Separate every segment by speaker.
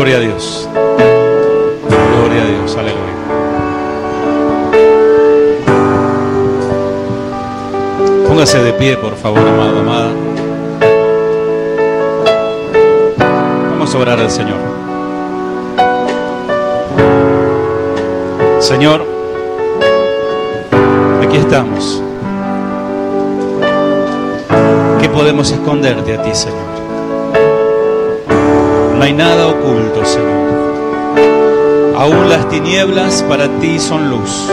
Speaker 1: Gloria a Dios. Gloria a Dios. Aleluya. Póngase de pie, por favor, amado, amada. Vamos a orar al Señor. Señor, aquí estamos. ¿Qué podemos esconderte a ti, Señor? No hay nada oculto, Señor. Aún las tinieblas para ti son luz.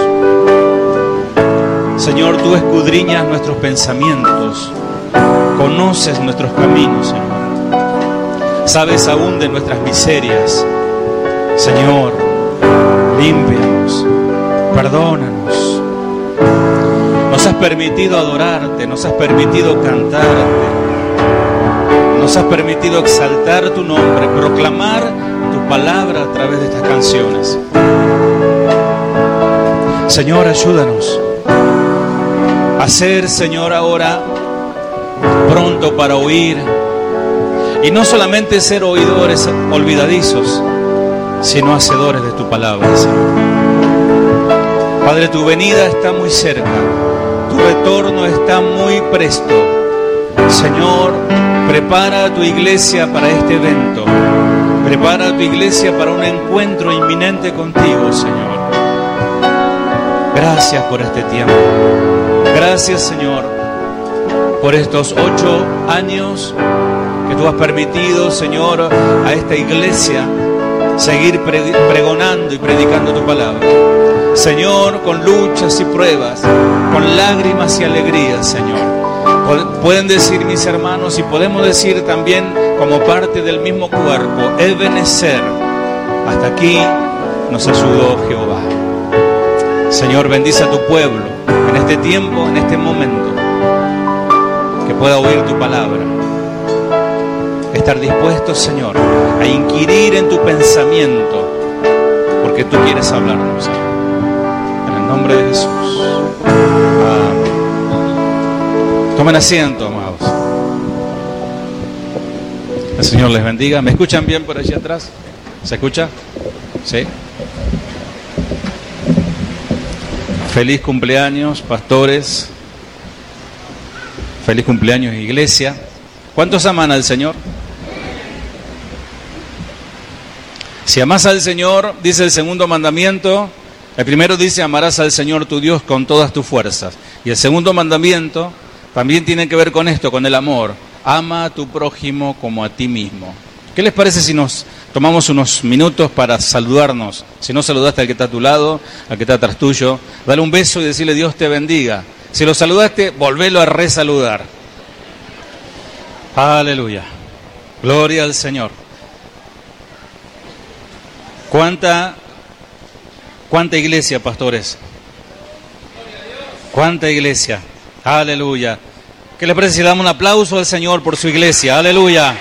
Speaker 1: Señor, tú escudriñas nuestros pensamientos, conoces nuestros caminos, Señor. Sabes aún de nuestras miserias. Señor, límpianos, perdónanos. Nos has permitido adorarte, nos has permitido cantarte, nos has permitido exaltar tu nombre, proclamar tu palabra a través de estas canciones. Señor, ayúdanos a ser, Señor, ahora pronto para oír, y no solamente ser oidores olvidadizos, sino hacedores de tu palabra, Señor. Padre, tu venida está muy cerca, tu retorno está muy presto. Señor, prepara a tu iglesia para este evento, prepara a tu iglesia para un encuentro inminente contigo, Señor. Gracias por este tiempo. Gracias, Señor, por estos 8 años que tú has permitido, Señor, a esta iglesia seguir pregonando y predicando tu palabra. Señor, con luchas y pruebas, con lágrimas y alegrías, Señor. Pueden decir mis hermanos, y podemos decir también como parte del mismo cuerpo, Ebenezer, hasta aquí nos ayudó Jehová. Señor, bendice a tu pueblo en este tiempo, en este momento, que pueda oír tu palabra. Estar dispuestos, Señor, a inquirir en tu pensamiento, porque tú quieres hablarnos, Señor. En el nombre de Jesús. Amén. Tomen asiento, amados. El Señor les bendiga. ¿Me escuchan bien por allí atrás? ¿Se escucha? ¿Sí? Feliz cumpleaños, pastores. Feliz cumpleaños, iglesia. ¿Cuántos aman al Señor? Si amas al Señor, dice el segundo mandamiento, el primero dice, amarás al Señor tu Dios con todas tus fuerzas. Y el segundo mandamiento también tiene que ver con esto, con el amor. Ama a tu prójimo como a ti mismo. ¿Qué les parece si nos tomamos unos minutos para saludarnos? Si no saludaste al que está a tu lado, al que está atrás tuyo, dale un beso y decirle Dios te bendiga. Si lo saludaste, volvelo a resaludar. Aleluya. Gloria al Señor. ¿Cuánta iglesia, pastores? ¿Cuánta iglesia? Aleluya. ¿Qué les parece si le damos un aplauso al Señor por su iglesia? Aleluya.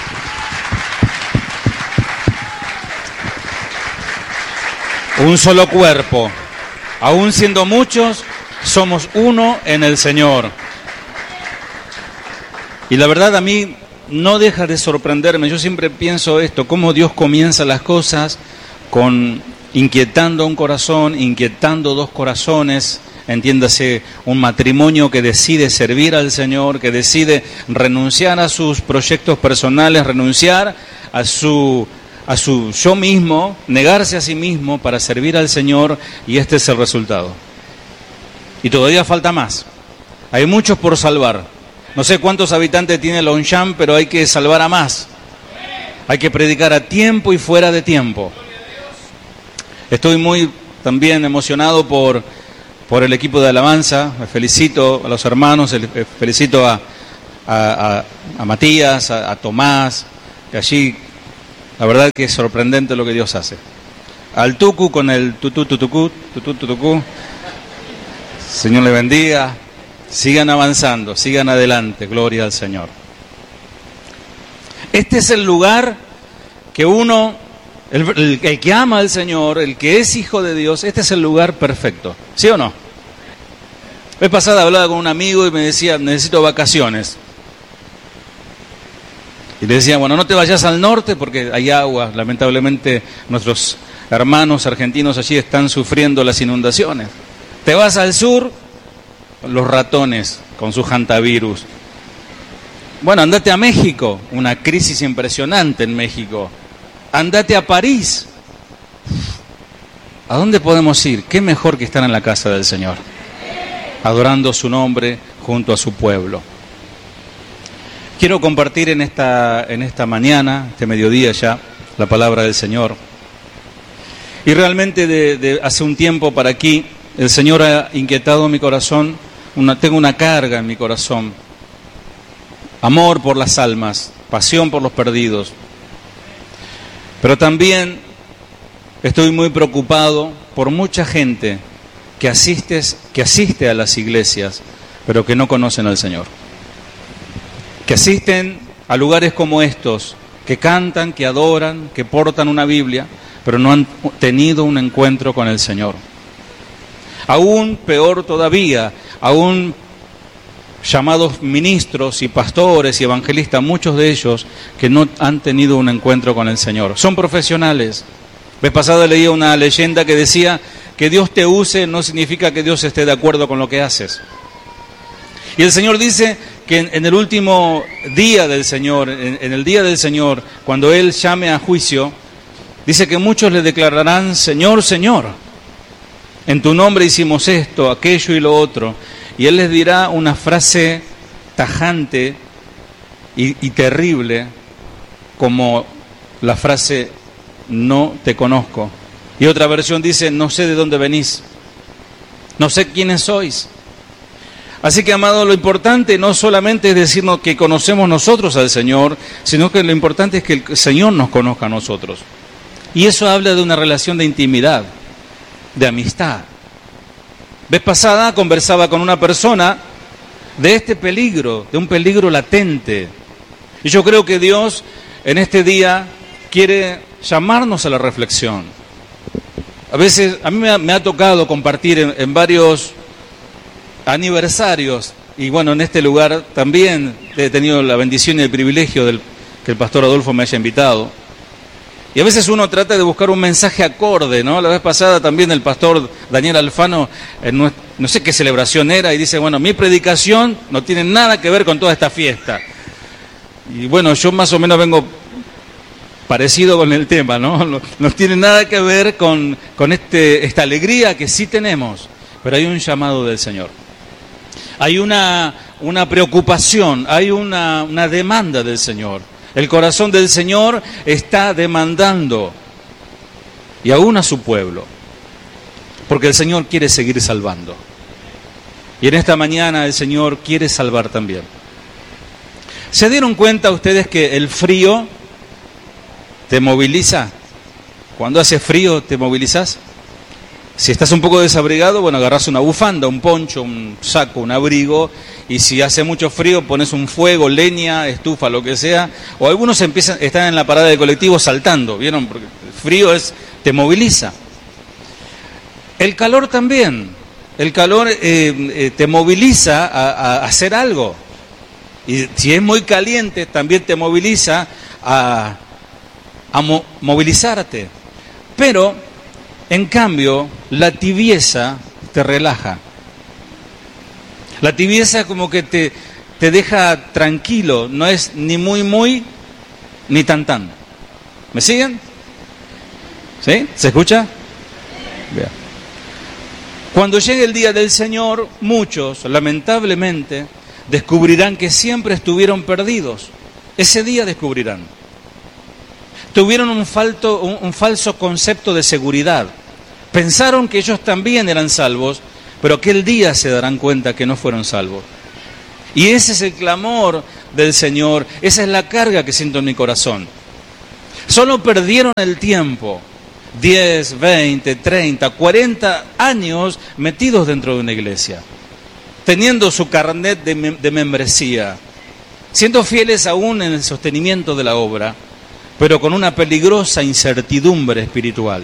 Speaker 1: Un solo cuerpo, aún siendo muchos, somos uno en el Señor. Y la verdad a mí no deja de sorprenderme, yo siempre pienso esto, cómo Dios comienza las cosas inquietando un corazón, inquietando 2 corazones, entiéndase, un matrimonio que decide servir al Señor, que decide renunciar a sus proyectos personales, renunciar a su yo mismo, negarse a sí mismo para servir al Señor, y este es el resultado. Y todavía falta más. Hay muchos por salvar. No sé cuántos habitantes tiene Longchamp, pero hay que salvar a más. Hay que predicar a tiempo y fuera de tiempo. Estoy muy también emocionado por el equipo de alabanza. Me felicito a los hermanos, felicito a Matías, a Tomás, que allí la verdad que es sorprendente lo que Dios hace. Al Tucu con el tututucu. Señor le bendiga. Sigan avanzando, sigan adelante. Gloria al Señor. Este es el lugar que uno, el que ama al Señor, el que es hijo de Dios, este es el lugar perfecto. ¿Sí o no? La vez pasada hablaba con un amigo y me decía, necesito vacaciones. Y le decía, bueno, no te vayas al norte porque hay agua. Lamentablemente nuestros hermanos argentinos allí están sufriendo las inundaciones. Te vas al sur, los ratones con su hantavirus. Bueno, andate a México, una crisis impresionante en México. Andate a París. ¿A dónde podemos ir? ¿Qué mejor que estar en la casa del Señor? Adorando su nombre junto a su pueblo. Quiero compartir en esta mañana, este mediodía ya, la palabra del Señor. Y realmente de hace un tiempo para aquí, el Señor ha inquietado mi corazón, tengo una carga en mi corazón. Amor por las almas, pasión por los perdidos. Pero también estoy muy preocupado por mucha gente que asiste a las iglesias, pero que no conocen al Señor. Que asisten a lugares como estos, que cantan, que adoran, que portan una Biblia, pero no han tenido un encuentro con el Señor. Aún peor todavía, aún llamados ministros y pastores y evangelistas, muchos de ellos que no han tenido un encuentro con el Señor. Son profesionales. Vez pasada leía una leyenda que decía que Dios te use no significa que Dios esté de acuerdo con lo que haces. Y el Señor dice que en el último día del Señor, en el día del Señor, cuando Él llame a juicio, dice que muchos le declararán, Señor, Señor, en tu nombre hicimos esto, aquello y lo otro. Y Él les dirá una frase tajante y terrible, como la frase, no te conozco. Y otra versión dice, no sé de dónde venís, no sé quiénes sois. Así que, amado, lo importante no solamente es decirnos que conocemos nosotros al Señor, sino que lo importante es que el Señor nos conozca a nosotros. Y eso habla de una relación de intimidad, de amistad. Vez pasada conversaba con una persona de este peligro, de un peligro latente. Y yo creo que Dios en este día quiere llamarnos a la reflexión. A veces, a mí me ha tocado compartir en varios aniversarios, y bueno, en este lugar también he tenido la bendición y el privilegio que el pastor Adolfo me haya invitado. Y a veces uno trata de buscar un mensaje acorde, ¿no? La vez pasada también el pastor Daniel Alfano, no sé qué celebración era, y dice, bueno, mi predicación no tiene nada que ver con toda esta fiesta. Y bueno, yo más o menos vengo parecido con el tema, ¿no? No tiene nada que ver con esta alegría que sí tenemos, pero hay un llamado del Señor. Hay una preocupación, hay una demanda del Señor. El corazón del Señor está demandando, y aún a su pueblo, porque el Señor quiere seguir salvando. Y en esta mañana el Señor quiere salvar también. ¿Se dieron cuenta ustedes que el frío te moviliza? Cuando hace frío, ¿te movilizás? Si estás un poco desabrigado, bueno, agarrás una bufanda, un poncho, un saco, un abrigo, y si hace mucho frío, pones un fuego, leña, estufa, lo que sea, o algunos están en la parada de colectivo saltando, ¿vieron? Porque el frío te moviliza. El calor también, el calor te moviliza a hacer algo, y si es muy caliente, también te moviliza a movilizarte, pero en cambio, la tibieza te relaja. La tibieza como que te deja tranquilo, no es ni muy, ni tan. ¿Me siguen? ¿Sí? ¿Se escucha? Bien. Cuando llegue el día del Señor, muchos, lamentablemente, descubrirán que siempre estuvieron perdidos. Ese día descubrirán. Tuvieron un falso concepto de seguridad. Pensaron que ellos también eran salvos, pero aquel día se darán cuenta que no fueron salvos. Y ese es el clamor del Señor, esa es la carga que siento en mi corazón. Solo perdieron el tiempo, 10, 20, 30, 40 años metidos dentro de una iglesia, teniendo su carnet de membresía, siendo fieles aún en el sostenimiento de la obra, pero con una peligrosa incertidumbre espiritual.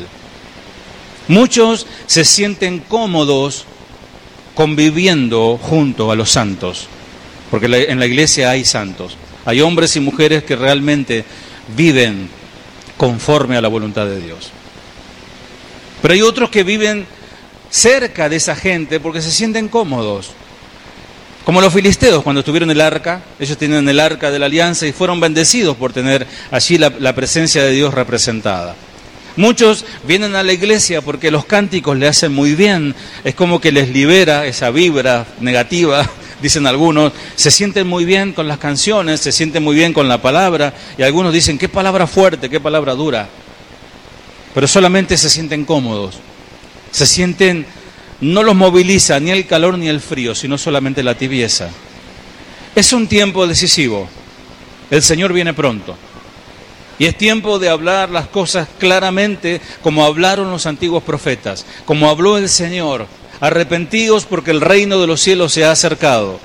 Speaker 1: Muchos se sienten cómodos conviviendo junto a los santos, porque en la iglesia hay santos. Hay hombres y mujeres que realmente viven conforme a la voluntad de Dios. Pero hay otros que viven cerca de esa gente porque se sienten cómodos. Como los filisteos cuando estuvieron en el arca, ellos tenían el arca de la alianza y fueron bendecidos por tener allí la presencia de Dios representada. Muchos vienen a la iglesia porque los cánticos le hacen muy bien, es como que les libera esa vibra negativa, dicen algunos, se sienten muy bien con las canciones, se sienten muy bien con la palabra, y algunos dicen, qué palabra fuerte, qué palabra dura, pero solamente se sienten cómodos, se sienten, no los moviliza ni el calor ni el frío, sino solamente la tibieza. Es un tiempo decisivo, el Señor viene pronto. Y es tiempo de hablar las cosas claramente como hablaron los antiguos profetas, como habló el Señor. Arrepentidos porque el reino de los cielos se ha acercado.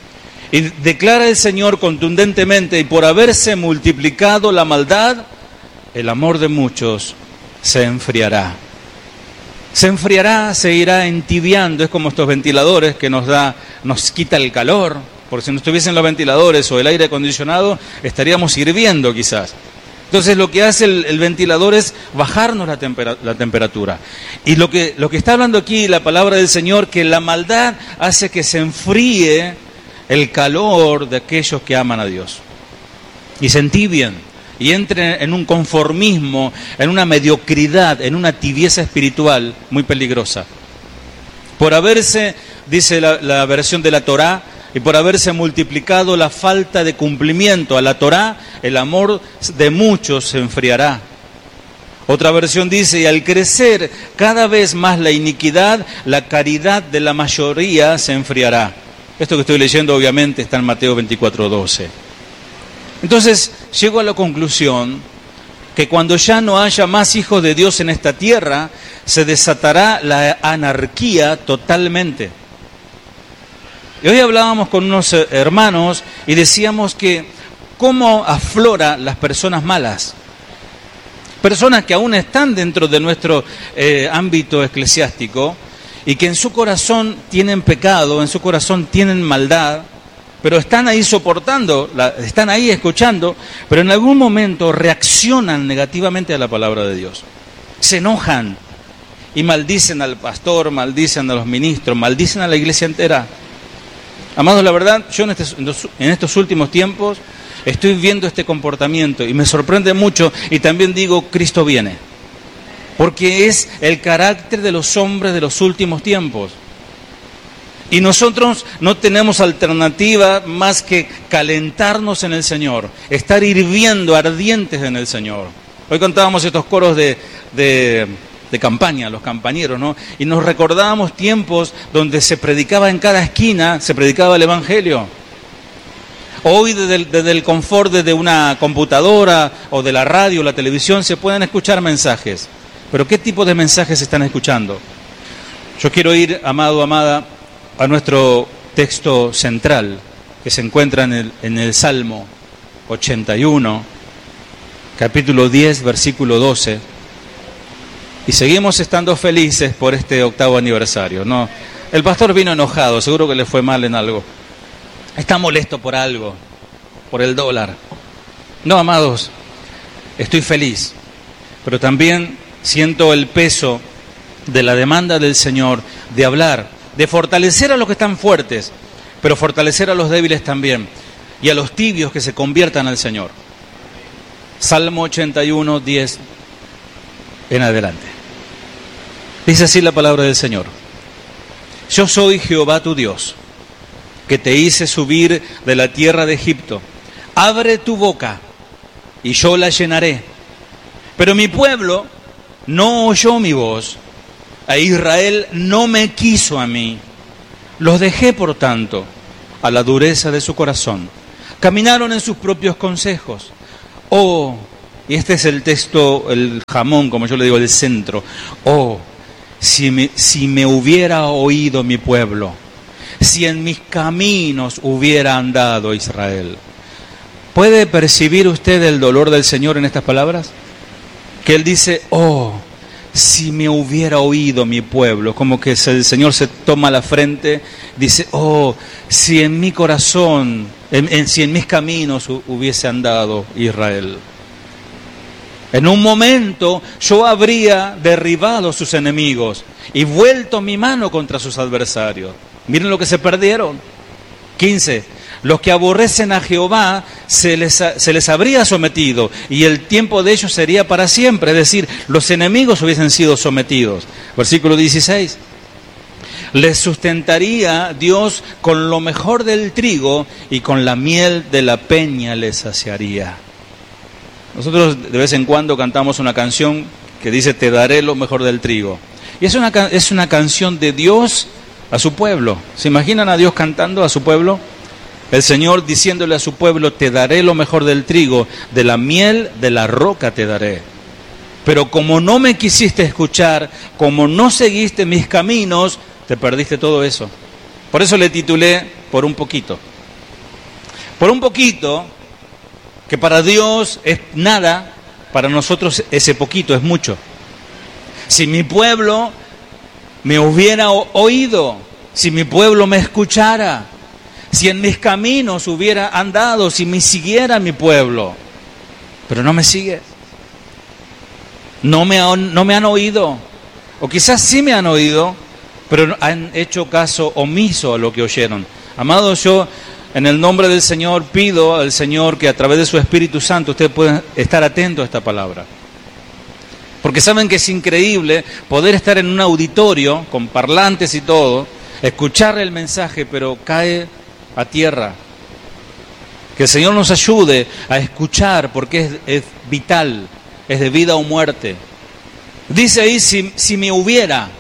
Speaker 1: Y declara el Señor contundentemente, y por haberse multiplicado la maldad, el amor de muchos se enfriará. Se enfriará, se irá entibiando, es como estos ventiladores que nos quita el calor, porque si no estuviesen los ventiladores o el aire acondicionado, estaríamos hirviendo quizás. Entonces lo que hace el ventilador es bajarnos la temperatura. Y lo que está hablando aquí la palabra del Señor, que la maldad hace que se enfríe el calor de aquellos que aman a Dios. Y se entibien y entren en un conformismo, en una mediocridad, en una tibieza espiritual muy peligrosa. Por haberse, dice la versión de la Torá, y por haberse multiplicado la falta de cumplimiento a la Torá, el amor de muchos se enfriará. Otra versión dice, y al crecer cada vez más la iniquidad, la caridad de la mayoría se enfriará. Esto que estoy leyendo obviamente está en Mateo 24:12. Entonces llego a la conclusión que cuando ya no haya más hijos de Dios en esta tierra, se desatará la anarquía totalmente. Y hoy hablábamos con unos hermanos y decíamos que cómo aflora las personas malas. Personas que aún están dentro de nuestro ámbito eclesiástico y que en su corazón tienen pecado, en su corazón tienen maldad, pero están ahí soportando, están ahí escuchando, pero en algún momento reaccionan negativamente a la palabra de Dios. Se enojan y maldicen al pastor, maldicen a los ministros, maldicen a la iglesia entera. Amados, la verdad, yo en estos últimos tiempos estoy viendo este comportamiento y me sorprende mucho, y también digo, Cristo viene. Porque es el carácter de los hombres de los últimos tiempos. Y nosotros no tenemos alternativa más que calentarnos en el Señor, estar hirviendo, ardientes en el Señor. Hoy contábamos estos coros de campaña, los campañeros, ¿no? Y nos recordábamos tiempos donde se predicaba en cada esquina, se predicaba el Evangelio. Hoy desde el confort de una computadora o de la radio o la televisión se pueden escuchar mensajes. Pero ¿qué tipo de mensajes están escuchando? Yo quiero ir, amado, amada, a nuestro texto central, que se encuentra en el Salmo 81, capítulo 10, versículo 12. Y seguimos estando felices por este 8º aniversario, ¿no? El pastor vino enojado, seguro que le fue mal en algo. Está molesto por algo, por el dólar. No, amados, estoy feliz, pero también siento el peso de la demanda del Señor de hablar, de fortalecer a los que están fuertes, pero fortalecer a los débiles también, y a los tibios que se conviertan al Señor. Salmo 81, 10 en adelante. Dice así la palabra del Señor. Yo soy Jehová tu Dios, que te hice subir de la tierra de Egipto. Abre tu boca, y yo la llenaré. Pero mi pueblo no oyó mi voz, a Israel no me quiso a mí. Los dejé, por tanto, a la dureza de su corazón. Caminaron en sus propios consejos. Oh, y este es el texto, el jamón, como yo le digo, el centro. Oh, si me hubiera oído mi pueblo, si en mis caminos hubiera andado Israel. ¿Puede percibir usted el dolor del Señor en estas palabras? Que Él dice, oh, si me hubiera oído mi pueblo, como que el Señor se toma la frente, dice, oh, si en mi corazón si en mis caminos hubiese andado Israel. En un momento yo habría derribado a sus enemigos y vuelto mi mano contra sus adversarios. Miren lo que se perdieron. 15. Los que aborrecen a Jehová se les habría sometido y el tiempo de ellos sería para siempre. Es decir, los enemigos hubiesen sido sometidos. Versículo 16. Les sustentaría Dios con lo mejor del trigo y con la miel de la peña les saciaría. Nosotros de vez en cuando cantamos una canción que dice, te daré lo mejor del trigo. Y es una canción de Dios a su pueblo. ¿Se imaginan a Dios cantando a su pueblo? El Señor diciéndole a su pueblo, te daré lo mejor del trigo, de la miel de la roca te daré. Pero como no me quisiste escuchar, como no seguiste mis caminos, te perdiste todo eso. Por eso le titulé Por un poquito. Por un poquito, que para Dios es nada, para nosotros ese poquito es mucho. Si mi pueblo me hubiera oído, si mi pueblo me escuchara, si en mis caminos hubiera andado, si me siguiera mi pueblo, pero no me sigue. No me han oído, o quizás sí me han oído, pero han hecho caso omiso a lo que oyeron. Amados, yo en el nombre del Señor pido al Señor que a través de su Espíritu Santo ustedes puedan estar atentos a esta palabra. Porque saben que es increíble poder estar en un auditorio con parlantes y todo, escuchar el mensaje, pero cae a tierra. Que el Señor nos ayude a escuchar porque es vital, es de vida o muerte. Dice ahí, si hubiera,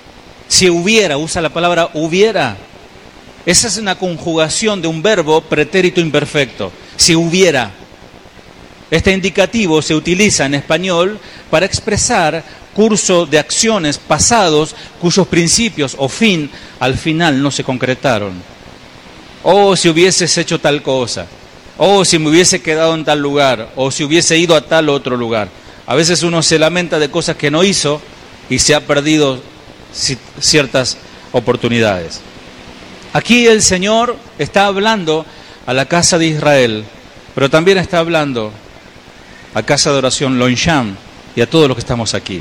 Speaker 1: usa la palabra hubiera. Esa es una conjugación de un verbo pretérito imperfecto. Si hubiera. Este indicativo se utiliza en español para expresar curso de acciones pasados cuyos principios o fin al final no se concretaron. Oh, si hubieses hecho tal cosa. Oh, si me hubiese quedado en tal lugar. O si hubiese ido a tal otro lugar. A veces uno se lamenta de cosas que no hizo y se ha perdido ciertas oportunidades. Aquí el Señor está hablando a la casa de Israel, pero también está hablando a Casa de Oración Longchamp y a todos los que estamos aquí.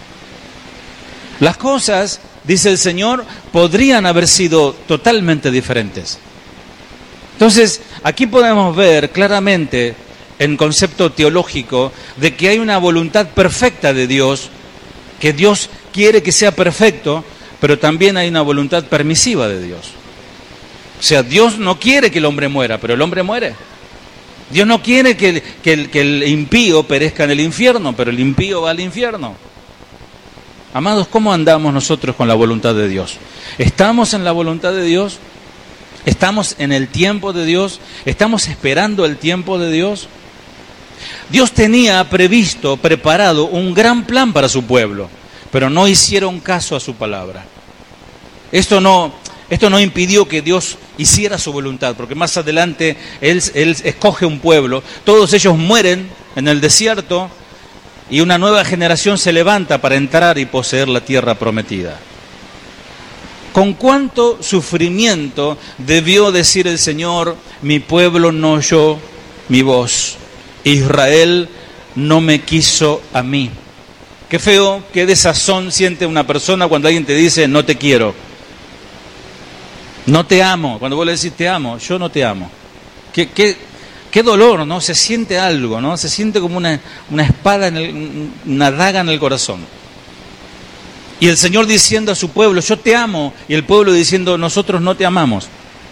Speaker 1: Las cosas, dice el Señor, podrían haber sido totalmente diferentes. Entonces, aquí podemos ver claramente, en concepto teológico, de que hay una voluntad perfecta de Dios, que Dios quiere que sea perfecto, pero también hay una voluntad permisiva de Dios. O sea, Dios no quiere que el hombre muera, pero el hombre muere. Dios no quiere que el impío perezca en el infierno, pero el impío va al infierno. Amados, ¿cómo andamos nosotros con la voluntad de Dios? ¿Estamos en la voluntad de Dios? ¿Estamos en el tiempo de Dios? ¿Estamos esperando el tiempo de Dios? Dios tenía preparado un gran plan para su pueblo, pero no hicieron caso a su palabra. Esto no impidió que Dios hiciera su voluntad, porque más adelante Él escoge un pueblo, todos ellos mueren en el desierto y una nueva generación se levanta para entrar y poseer la tierra prometida. ¿Con cuánto sufrimiento debió decir el Señor, mi pueblo no oyó mi voz, Israel no me quiso a mí? Qué feo, qué desazón siente una persona cuando alguien te dice, no te quiero. No te amo. Cuando vos le decís te amo, yo no te amo. Qué dolor, ¿no? Se siente algo, ¿no? Se siente como una espada, una daga en el corazón. Y el Señor diciendo a su pueblo, yo te amo. Y el pueblo diciendo, nosotros no te amamos.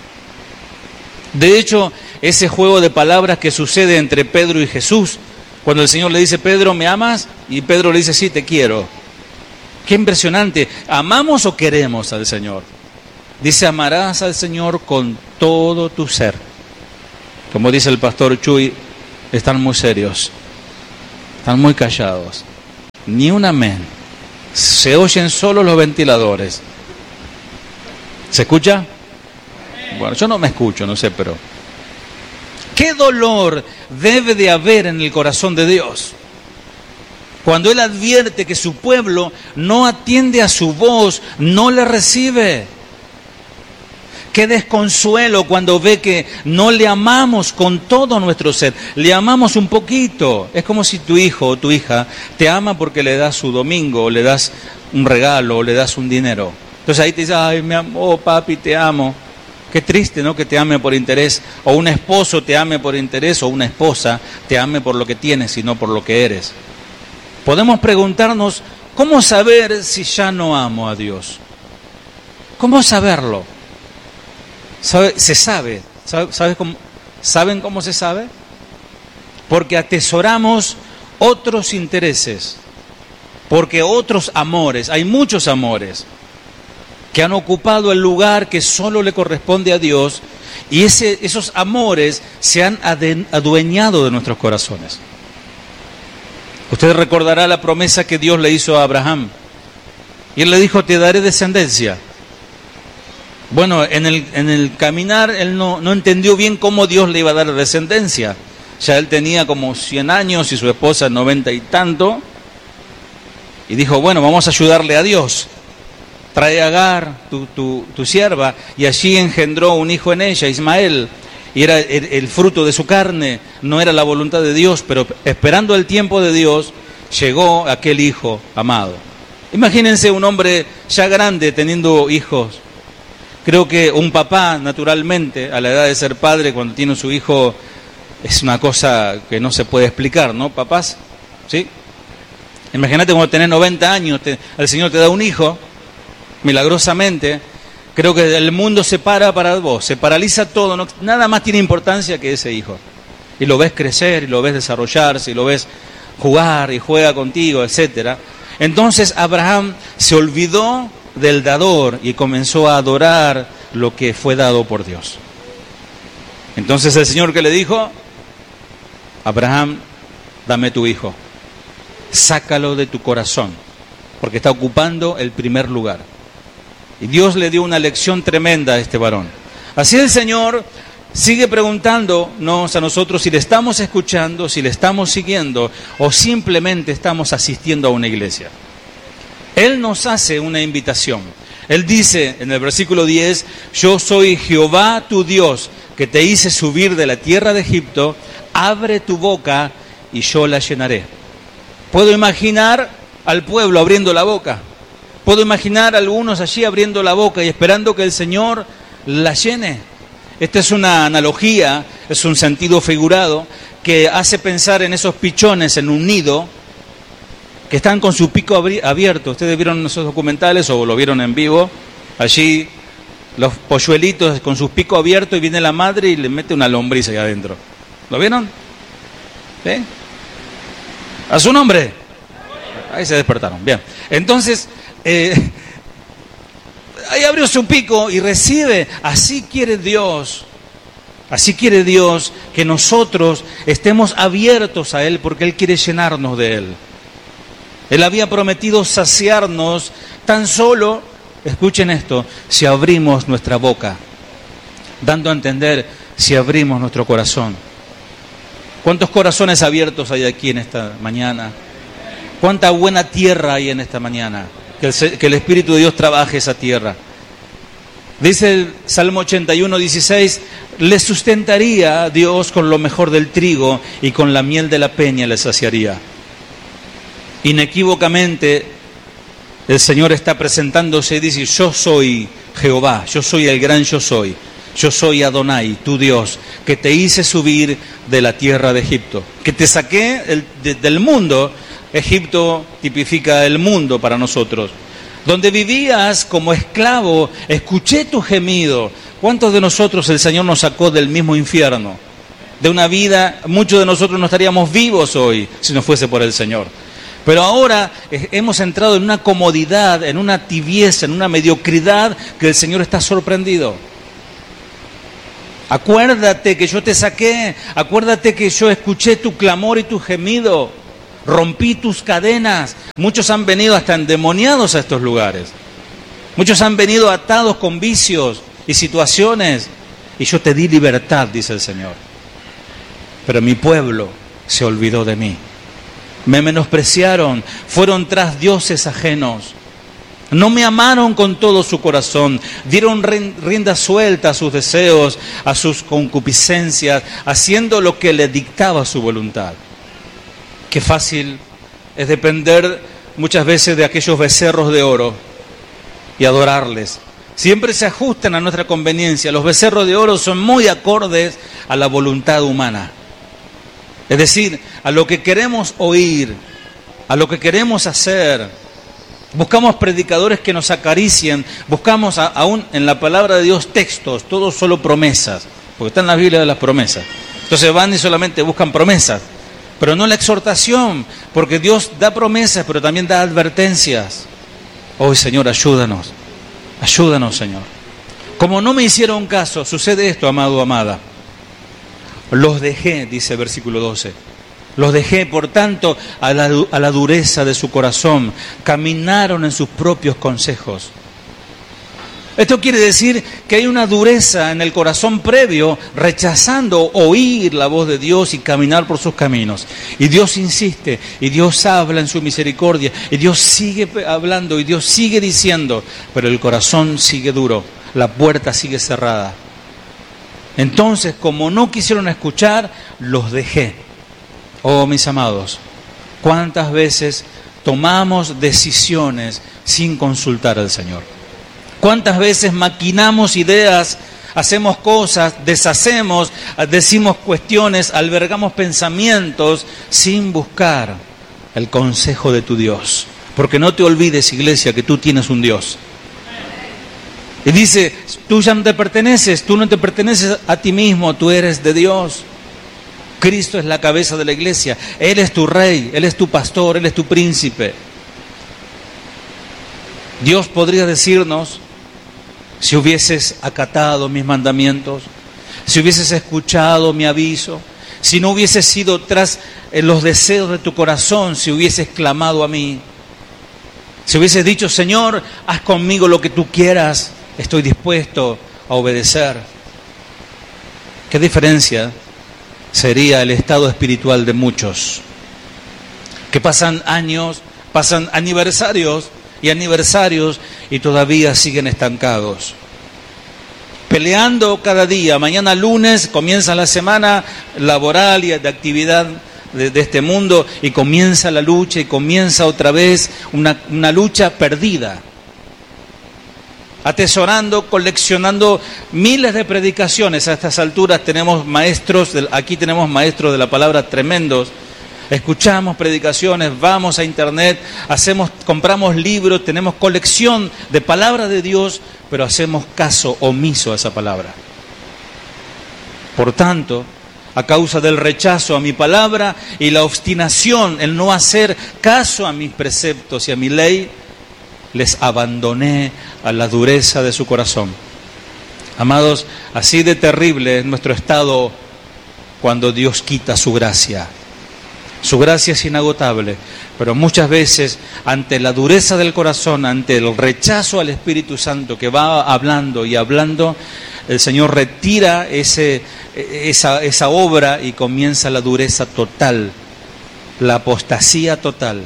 Speaker 1: De hecho, ese juego de palabras que sucede entre Pedro y Jesús, cuando el Señor le dice, Pedro, ¿me amas? Y Pedro le dice, sí, te quiero. Qué impresionante. ¿Amamos o queremos al Señor? Dice, amarás al Señor con todo tu ser. Como dice el pastor Chuy, están muy serios, están muy callados. Ni un amén. Se oyen solo los ventiladores. ¿Se escucha? Bueno, yo no me escucho, no sé, pero... ¿Qué dolor debe de haber en el corazón de Dios cuando Él advierte que su pueblo no atiende a su voz, no le recibe? Qué desconsuelo cuando ve que no le amamos con todo nuestro ser, le amamos un poquito. Es como si tu hijo o tu hija te ama porque le das su domingo, o le das un regalo, o le das un dinero. Entonces ahí te dice, ay, mi amor, papi, te amo. Qué triste, ¿no? Que te ame por interés, o un esposo te ame por interés, o una esposa te ame por lo que tienes y no por lo que eres. Podemos preguntarnos, ¿cómo saber si ya no amo a Dios? ¿Cómo saberlo? Se sabe. ¿Saben cómo se sabe? Porque atesoramos otros intereses, porque otros amores, hay muchos amores que han ocupado el lugar que solo le corresponde a Dios, y esos amores se han adueñado de nuestros corazones. Usted recordará la promesa que Dios le hizo a Abraham, y él le dijo, te daré descendencia. Bueno, en el caminar él no entendió bien cómo Dios le iba a dar descendencia. Ya él tenía como 100 años y su esposa 90 y tanto, y dijo, bueno, vamos a ayudarle a Dios. Trae a Agar, tu sierva, y allí engendró un hijo en ella, Ismael, y era el fruto de su carne, no era la voluntad de Dios, pero esperando el tiempo de Dios, llegó aquel hijo amado. Imagínense un hombre ya grande teniendo hijos. Creo que un papá, naturalmente, a la edad de ser padre, cuando tiene su hijo, es una cosa que no se puede explicar, ¿no, papás? ¿Sí? Imagínate cuando tenés 90 años, el Señor te da un hijo, milagrosamente. Creo que el mundo se para vos, se paraliza todo, nada más tiene importancia que ese hijo. Y lo ves crecer, y lo ves desarrollarse, y lo ves jugar, y juega contigo, etcétera. Entonces Abraham se olvidó del dador y comenzó a adorar lo que fue dado por Dios. Entonces el Señor, ¿qué le dijo? Abraham, dame tu hijo, sácalo de tu corazón, porque está ocupando el primer lugar. Y Dios le dio una lección tremenda a este varón. Así el Señor sigue preguntándonos a nosotros si le estamos escuchando, si le estamos siguiendo, o simplemente estamos asistiendo a una iglesia. Él nos hace una invitación. Él dice en el versículo 10, yo soy Jehová tu Dios, que te hice subir de la tierra de Egipto, abre tu boca y yo la llenaré. Puedo imaginar al pueblo abriendo la boca. Puedo imaginar a algunos allí abriendo la boca y esperando que el Señor la llene. Esta es una analogía, es un sentido figurado que hace pensar en esos pichones en un nido que están con su pico abierto. Ustedes vieron esos documentales o lo vieron en vivo. Allí los polluelitos con sus picos abiertos y viene la madre y le mete una lombriz ahí adentro. ¿Lo vieron? ¿Sí? ¿A su nombre? Ahí se despertaron. Bien. Entonces, ahí abrió su pico y recibe. Así quiere Dios que nosotros estemos abiertos a Él, porque Él quiere llenarnos de Él. Él había prometido saciarnos tan solo, escuchen esto, si abrimos nuestra boca, dando a entender si abrimos nuestro corazón. ¿Cuántos corazones abiertos hay aquí en esta mañana? ¿Cuánta buena tierra hay en esta mañana? Que el Espíritu de Dios trabaje esa tierra. Dice el Salmo 81, 16, le sustentaría Dios con lo mejor del trigo y con la miel de la peña le saciaría. Inequívocamente el Señor está presentándose y dice, yo soy Jehová, yo soy el gran yo soy Adonai, tu Dios, que te hice subir de la tierra de Egipto, que te saqué del mundo. Egipto tipifica el mundo para nosotros, donde vivías como esclavo, escuché tu gemido. ¿Cuántos de nosotros el Señor nos sacó del mismo infierno? De una vida, muchos de nosotros no estaríamos vivos hoy si no fuese por el Señor. Pero ahora hemos entrado en una comodidad, en una tibieza, en una mediocridad que el Señor está sorprendido. Acuérdate que yo te saqué, acuérdate que yo escuché tu clamor y tu gemido, rompí tus cadenas. Muchos han venido hasta endemoniados a estos lugares. Muchos han venido atados con vicios y situaciones, y yo te di libertad, dice el Señor. Pero mi pueblo se olvidó de mí. Me menospreciaron, fueron tras dioses ajenos. No me amaron con todo su corazón, dieron rienda suelta a sus deseos, a sus concupiscencias, haciendo lo que le dictaba su voluntad. Qué fácil es depender muchas veces de aquellos becerros de oro y adorarles. Siempre se ajustan a nuestra conveniencia. Los becerros de oro son muy acordes a la voluntad humana. Es decir, a lo que queremos oír, a lo que queremos hacer. Buscamos predicadores que nos acaricien, buscamos aún en la palabra de Dios textos, todos solo promesas, porque está en la Biblia de las promesas. Entonces van y solamente buscan promesas, pero no la exhortación, porque Dios da promesas, pero también da advertencias. Oh Señor, ayúdanos, Señor. Como no me hicieron caso, sucede esto, amado, amada. Los dejé, dice el versículo 12. Los dejé, por tanto, a la dureza de su corazón. Caminaron en sus propios consejos. Esto quiere decir que hay una dureza en el corazón previo, rechazando oír la voz de Dios y caminar por sus caminos. Y Dios insiste, y Dios habla en su misericordia, y Dios sigue hablando, y Dios sigue diciendo, pero el corazón sigue duro, la puerta sigue cerrada. Entonces, como no quisieron escuchar, los dejé. Oh, mis amados, ¿cuántas veces tomamos decisiones sin consultar al Señor? ¿Cuántas veces maquinamos ideas, hacemos cosas, deshacemos, decimos cuestiones, albergamos pensamientos sin buscar el consejo de tu Dios? Porque no te olvides, iglesia, que tú tienes un Dios. Y dice, tú ya no te perteneces, tú no te perteneces a ti mismo, tú eres de Dios. Cristo es la cabeza de la iglesia, Él es tu rey, Él es tu pastor, Él es tu príncipe. Dios podría decirnos, si hubieses acatado mis mandamientos, si hubieses escuchado mi aviso, si no hubieses ido tras los deseos de tu corazón, si hubieses clamado a mí, si hubieses dicho, Señor, haz conmigo lo que tú quieras, estoy dispuesto a obedecer. ¿Qué diferencia sería el estado espiritual de muchos que pasan años, pasan aniversarios y todavía siguen estancados, peleando cada día? Mañana lunes comienza la semana laboral y de actividad de este mundo, y comienza la lucha y comienza otra vez una lucha perdida, atesorando, coleccionando miles de predicaciones. A estas alturas tenemos maestros, aquí tenemos maestros de la palabra tremendos. Escuchamos predicaciones, vamos a internet, compramos libros, tenemos colección de palabra de Dios, pero hacemos caso omiso a esa palabra. Por tanto, a causa del rechazo a mi palabra y la obstinación, el no hacer caso a mis preceptos y a mi ley, les abandoné a la dureza de su corazón. Amados, así de terrible es nuestro estado cuando Dios quita su gracia. Su gracia es inagotable, pero muchas veces ante la dureza del corazón, ante el rechazo al Espíritu Santo que va hablando y hablando, el Señor retira esa obra y comienza la dureza total, la apostasía total.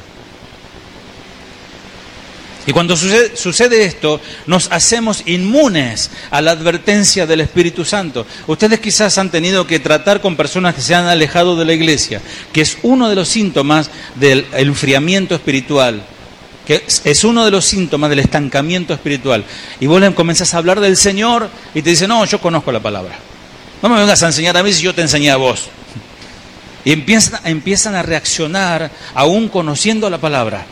Speaker 1: Y cuando sucede esto, nos hacemos inmunes a la advertencia del Espíritu Santo. Ustedes quizás han tenido que tratar con personas que se han alejado de la iglesia, que es uno de los síntomas del enfriamiento espiritual, que es uno de los síntomas del estancamiento espiritual. Y vos le comenzás a hablar del Señor y te dicen, no, yo conozco la palabra. No me vengas a enseñar a mí si yo te enseñé a vos. Y empiezan a reaccionar aún conociendo la palabra.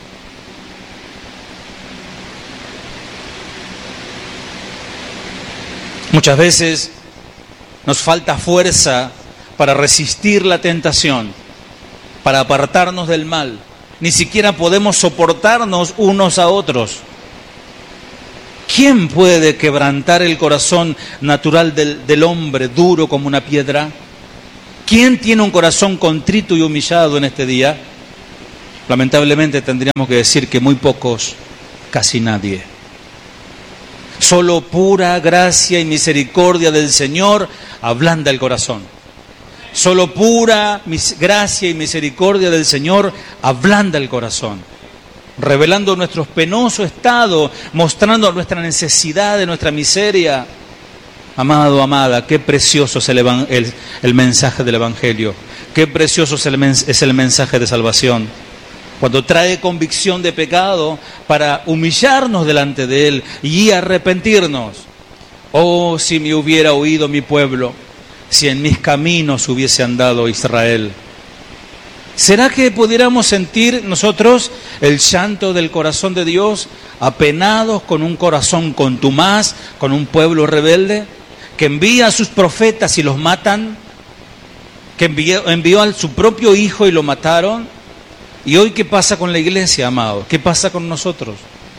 Speaker 1: Muchas veces nos falta fuerza para resistir la tentación, para apartarnos del mal. Ni siquiera podemos soportarnos unos a otros. ¿Quién puede quebrantar el corazón natural del hombre, duro como una piedra? ¿Quién tiene un corazón contrito y humillado en este día? Lamentablemente tendríamos que decir que muy pocos, casi nadie. Solo pura gracia y misericordia del Señor ablanda el corazón. Solo pura gracia y misericordia del Señor ablanda el corazón. revelando nuestro penoso estado, mostrando nuestra necesidad, de nuestra miseria. Amado, amada, qué precioso es el mensaje del Evangelio, qué precioso es el mensaje de salvación. Cuando trae convicción de pecado para humillarnos delante de Él y arrepentirnos. Oh, si me hubiera oído mi pueblo, si en mis caminos hubiese andado Israel. ¿Será que pudiéramos sentir nosotros el llanto del corazón de Dios, apenados con un corazón contumaz, con un pueblo rebelde, que envía a sus profetas y los matan, que envió a su propio hijo y lo mataron? ¿Y hoy qué pasa con la iglesia, amado? ¿Qué pasa con nosotros?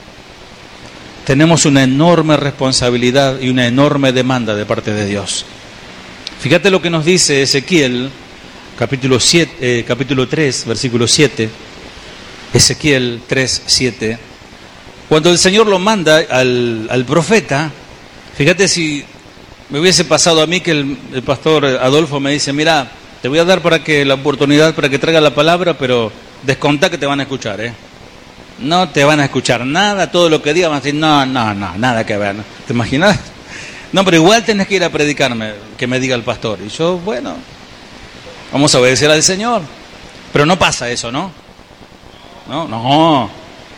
Speaker 1: Tenemos una enorme responsabilidad y una enorme demanda de parte de Dios. Fíjate lo que nos dice Ezequiel, capítulo 3, versículo 7. Ezequiel 3, 7. Cuando el Señor lo manda al profeta, fíjate si me hubiese pasado a mí que el pastor Adolfo me dice, mira, te voy a dar la oportunidad para que traiga la palabra, pero descontá que te van a escuchar, ¿eh? No te van a escuchar nada, todo lo que diga van a decir, no, nada que ver. ¿Te imaginas? No, pero igual tenés que ir a predicarme, que me diga el pastor. Y yo, bueno, vamos a obedecer al Señor. Pero no pasa eso, ¿no? No.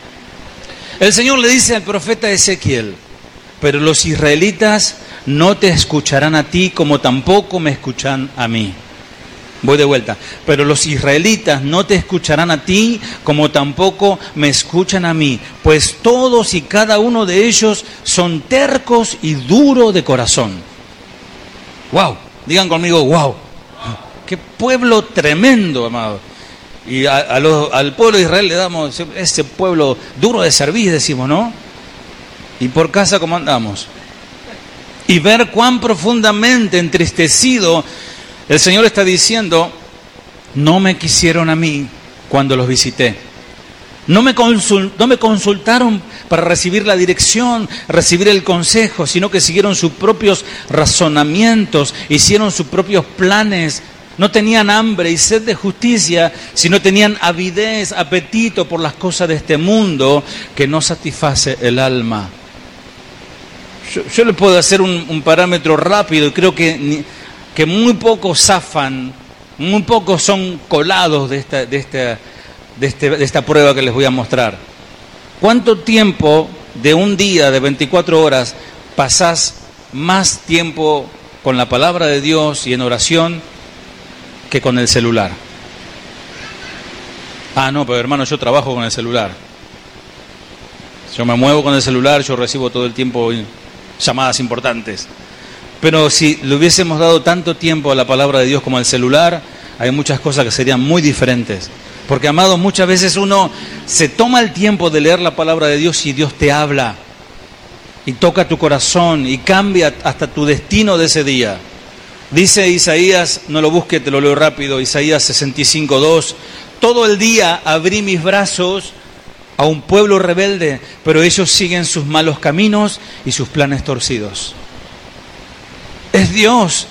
Speaker 1: El Señor le dice al profeta Ezequiel, pero los israelitas no te escucharán a ti como tampoco me escuchan a mí. Voy de vuelta. Pero los israelitas no te escucharán a ti como tampoco me escuchan a mí, pues todos y cada uno de ellos son tercos y duros de corazón. ¡Wow! Digan conmigo, ¡wow! ¡Qué pueblo tremendo, amado! Y al pueblo de Israel le damos ese pueblo duro de servir, decimos, ¿no? Y por casa, ¿cómo andamos? Y ver cuán profundamente entristecido el Señor está diciendo, no me quisieron a mí cuando los visité. No me consultaron para recibir la dirección, recibir el consejo, sino que siguieron sus propios razonamientos, hicieron sus propios planes. No tenían hambre y sed de justicia, sino tenían avidez, apetito por las cosas de este mundo que no satisface el alma. Yo le puedo hacer un parámetro rápido y creo que muy pocos zafan, muy pocos son colados de esta prueba que les voy a mostrar. ¿Cuánto tiempo de un día de 24 horas pasás más tiempo con la palabra de Dios y en oración que con el celular? No, pero hermano, yo trabajo con el celular. Yo me muevo con el celular, yo recibo todo el tiempo llamadas importantes. Pero si le hubiésemos dado tanto tiempo a la palabra de Dios como al celular, hay muchas cosas que serían muy diferentes. Porque, amados, muchas veces uno se toma el tiempo de leer la palabra de Dios y Dios te habla y toca tu corazón y cambia hasta tu destino de ese día. Dice Isaías, no lo busque, te lo leo rápido, Isaías 65:2, todo el día abrí mis brazos a un pueblo rebelde, pero ellos siguen sus malos caminos y sus planes torcidos. Es Dios,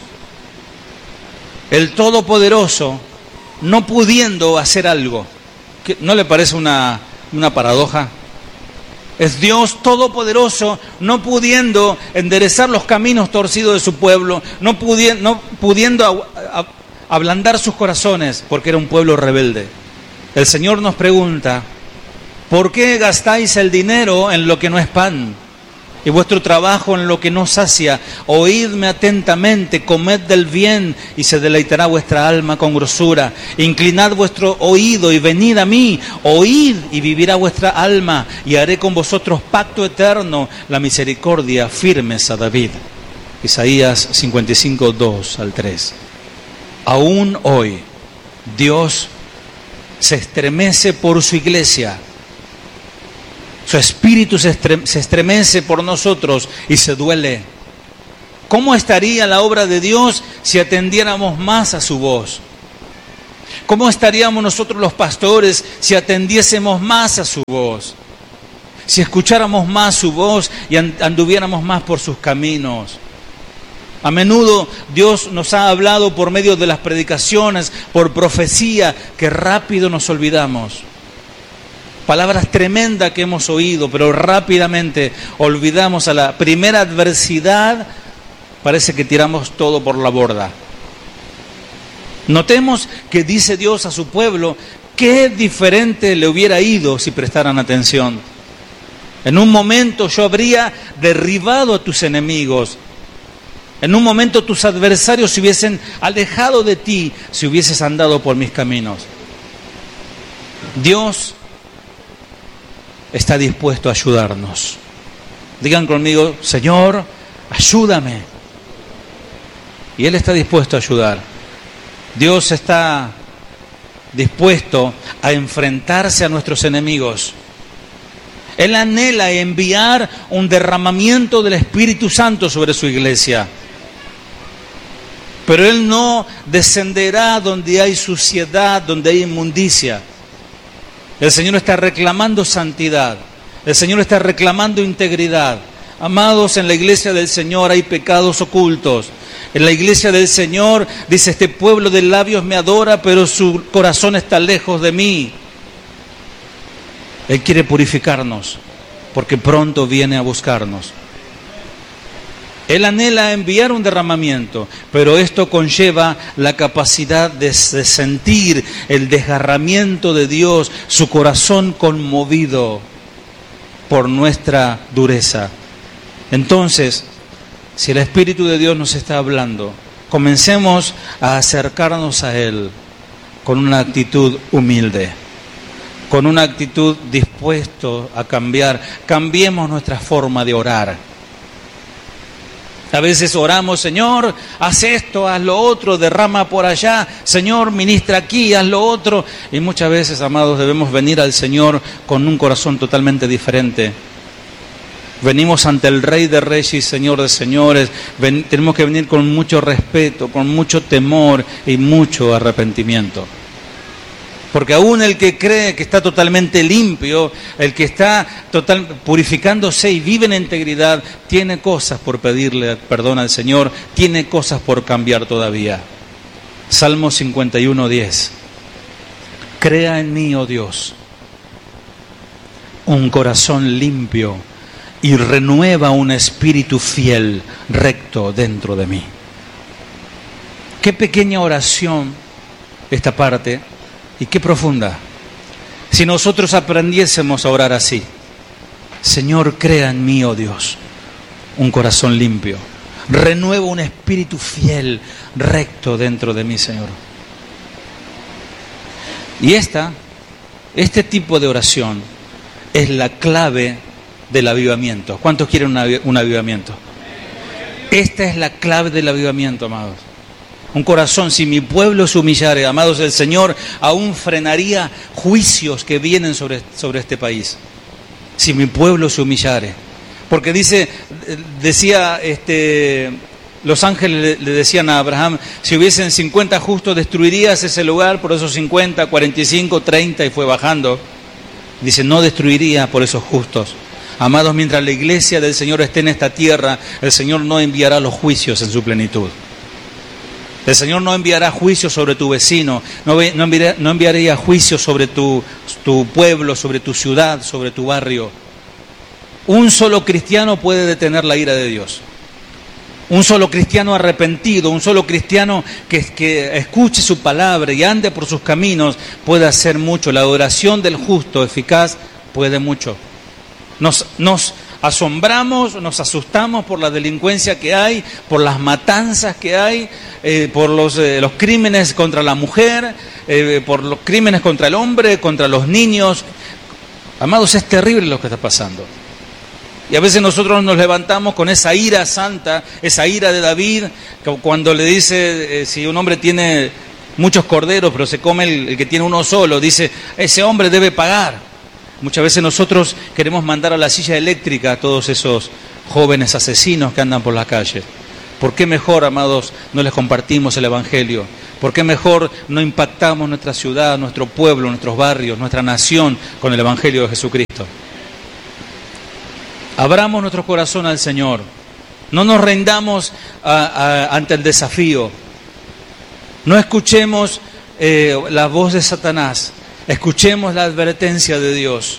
Speaker 1: el Todopoderoso, no pudiendo hacer algo. ¿No le parece una paradoja? Es Dios Todopoderoso, no pudiendo enderezar los caminos torcidos de su pueblo, no pudiendo ablandar sus corazones, porque era un pueblo rebelde. El Señor nos pregunta, ¿por qué gastáis el dinero en lo que no es pan? Y vuestro trabajo en lo que no sacia. Oídme atentamente, comed del bien, y se deleitará vuestra alma con grosura. Inclinad vuestro oído y venid a mí. Oíd y vivirá vuestra alma, y haré con vosotros pacto eterno, la misericordia firmes a David. Isaías 55:2 al 3. Aún hoy, Dios se estremece por su iglesia. Su espíritu se estremece por nosotros y se duele. ¿Cómo estaría la obra de Dios si atendiéramos más a su voz? ¿Cómo estaríamos nosotros los pastores si atendiésemos más a su voz? Si escucháramos más su voz y anduviéramos más por sus caminos. A menudo Dios nos ha hablado por medio de las predicaciones, por profecía, que rápido nos olvidamos. palabras tremendas que hemos oído, pero rápidamente olvidamos a la primera adversidad, parece que tiramos todo por la borda. Notemos que dice Dios a su pueblo, qué diferente le hubiera ido si prestaran atención. En un momento yo habría derribado a tus enemigos. En un momento tus adversarios se hubiesen alejado de ti si hubieses andado por mis caminos. Dios está dispuesto a ayudarnos. Digan conmigo, Señor, ayúdame. Y Él está dispuesto a ayudar. Dios está dispuesto a enfrentarse a nuestros enemigos. Él anhela enviar un derramamiento del Espíritu Santo sobre su iglesia. Pero Él no descenderá donde hay suciedad, donde hay inmundicia. El Señor está reclamando santidad. El Señor está reclamando integridad. Amados, en la iglesia del Señor hay pecados ocultos. En la iglesia del Señor, dice, este pueblo de labios me adora, pero su corazón está lejos de mí. Él quiere purificarnos, porque pronto viene a buscarnos. Él anhela enviar un derramamiento, pero esto conlleva la capacidad de sentir el desgarramiento de Dios, su corazón conmovido por nuestra dureza. Entonces, si el Espíritu de Dios nos está hablando, comencemos a acercarnos a Él con una actitud humilde, con una actitud dispuesto a cambiar. Cambiemos nuestra forma de orar. A veces oramos, Señor, haz esto, haz lo otro, derrama por allá, Señor, ministra aquí, haz lo otro. Y muchas veces, amados, debemos venir al Señor con un corazón totalmente diferente. Venimos ante el Rey de Reyes y Señor de Señores. Tenemos que venir con mucho respeto, con mucho temor y mucho arrepentimiento. Porque aún el que cree que está totalmente limpio, el que está purificándose y vive en integridad, tiene cosas por pedirle perdón al Señor, tiene cosas por cambiar todavía. Salmo 51:10. Crea en mí, oh Dios, un corazón limpio y renueva un espíritu fiel, recto dentro de mí. Qué pequeña oración esta parte. Y qué profunda. Si nosotros aprendiésemos a orar así: Señor, crea en mí, oh Dios, un corazón limpio. Renueva un espíritu fiel, recto dentro de mí, Señor. Y este tipo de oración es la clave del avivamiento. ¿Cuántos quieren un avivamiento? Esta es la clave del avivamiento, amados. Un corazón, si mi pueblo se humillare, amados, el Señor aún frenaría juicios que vienen sobre este país. Si mi pueblo se humillare. Porque los ángeles le decían a Abraham, si hubiesen 50 justos destruirías ese lugar por esos 50, 45, 30 y fue bajando. Dice, no destruiría por esos justos. Amados, mientras la iglesia del Señor esté en esta tierra, el Señor no enviará los juicios en su plenitud. El Señor no enviará juicio sobre tu vecino, no enviaría juicio sobre tu pueblo, sobre tu ciudad, sobre tu barrio. Un solo cristiano puede detener la ira de Dios. Un solo cristiano arrepentido, un solo cristiano que escuche su palabra y ande por sus caminos puede hacer mucho. La adoración del justo eficaz puede mucho. Nos asombramos, nos asustamos por la delincuencia que hay, por las matanzas que hay, por los crímenes contra la mujer, por los crímenes contra el hombre, contra los niños. Amados, es terrible lo que está pasando. Y a veces nosotros nos levantamos con esa ira santa, esa ira de David, cuando le dice, si un hombre tiene muchos corderos, pero se come el que tiene uno solo, dice, ese hombre debe pagar. Muchas veces nosotros queremos mandar a la silla eléctrica a todos esos jóvenes asesinos que andan por las calles. ¿Por qué mejor, amados, no les compartimos el Evangelio? ¿Por qué mejor no impactamos nuestra ciudad, nuestro pueblo, nuestros barrios, nuestra nación con el Evangelio de Jesucristo? Abramos nuestro corazón al Señor. No nos rendamos ante el desafío. No escuchemos la voz de Satanás. Escuchemos la advertencia de Dios.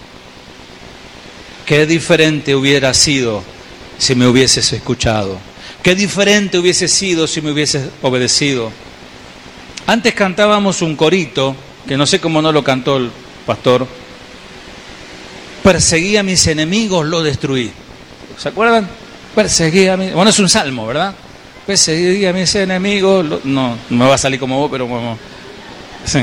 Speaker 1: Qué diferente hubiera sido si me hubieses escuchado. Qué diferente hubiese sido si me hubieses obedecido. Antes cantábamos un corito, que no sé cómo no lo cantó el pastor. Perseguí a mis enemigos, lo destruí. ¿Se acuerdan? Perseguí a mis... Bueno, es un salmo, ¿verdad? Perseguí a mis enemigos. No me va a salir como vos, pero como... Sí.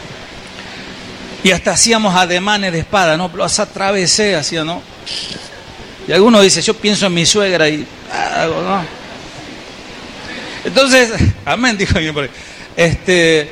Speaker 1: Y hasta hacíamos ademanes de espada, ¿no? Los atravesé, hacía, ¿no? Y alguno dice, yo pienso en mi suegra y... ¿no? Entonces, amén, dijo alguien por ahí.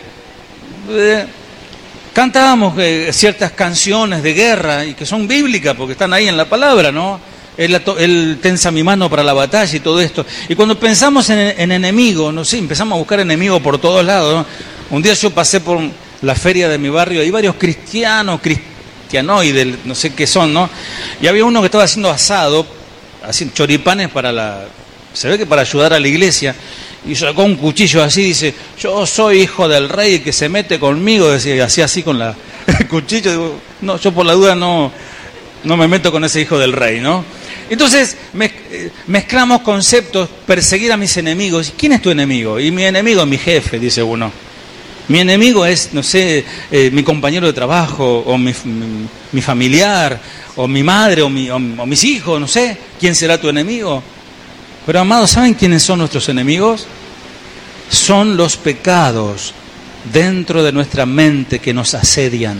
Speaker 1: Cantábamos ciertas canciones de guerra y que son bíblicas porque están ahí en la palabra, ¿no? Él tensa mi mano para la batalla y todo esto. Y cuando pensamos en enemigos, no sé, empezamos a buscar enemigos por todos lados, ¿no? Un día yo pasé por la feria de mi barrio, hay varios cristianoides, no sé qué son, ¿no? Y había uno que estaba haciendo asado, haciendo choripanes se ve que para ayudar a la iglesia, y sacó un cuchillo así, dice, yo soy hijo del rey que se mete conmigo, decía, hacía así con el cuchillo, digo, no, yo por la duda no me meto con ese hijo del rey, ¿no? Entonces mezclamos conceptos, perseguir a mis enemigos. ¿Quién es tu enemigo? Y mi enemigo es mi jefe, dice uno. Mi enemigo es, no sé, mi compañero de trabajo, o mi familiar, o mi madre, o mis hijos, no sé. ¿Quién será tu enemigo? Pero amados, ¿saben quiénes son nuestros enemigos? Son los pecados dentro de nuestra mente que nos asedian.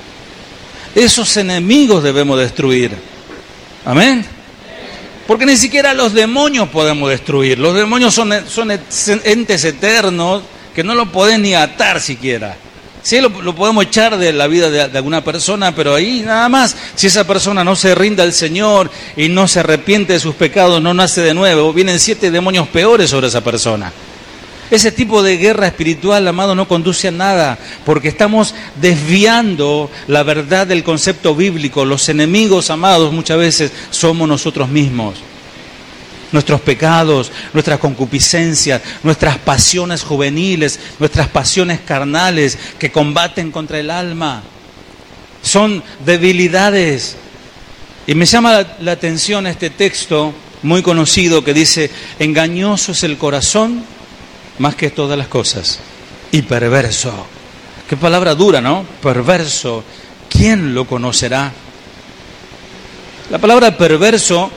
Speaker 1: Esos enemigos debemos destruir. Amén. Porque ni siquiera los demonios podemos destruir. Los demonios son entes eternos que no lo podés ni atar siquiera. Sí, lo podemos echar de la vida de alguna persona, pero ahí nada más. Si esa persona no se rinde al Señor y no se arrepiente de sus pecados, no nace de nuevo, vienen 7 demonios peores sobre esa persona. Ese tipo de guerra espiritual, amado, no conduce a nada, porque estamos desviando la verdad del concepto bíblico. Los enemigos, amados, muchas veces somos nosotros mismos. Nuestros pecados, nuestras concupiscencias, nuestras pasiones juveniles, nuestras pasiones carnales que combaten contra el alma. Son debilidades. Y me llama la atención este texto muy conocido que dice, engañoso es el corazón más que todas las cosas, y perverso. Qué palabra dura, ¿no? Perverso. ¿Quién lo conocerá? La palabra perverso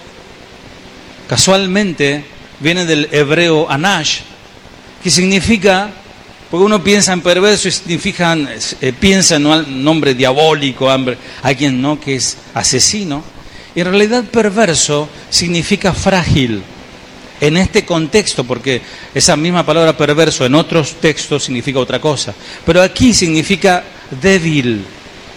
Speaker 1: casualmente viene del hebreo anash, que significa, porque uno piensa en perverso y piensa en un nombre diabólico, alguien, ¿no?, que es asesino. Y en realidad perverso significa frágil. En este contexto, porque esa misma palabra perverso en otros textos significa otra cosa, pero aquí significa débil.